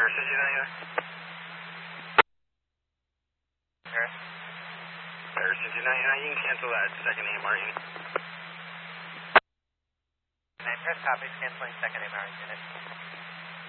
Paris 299, you can cancel that second AMR unit. 9 Paris copies, canceling second AMR unit.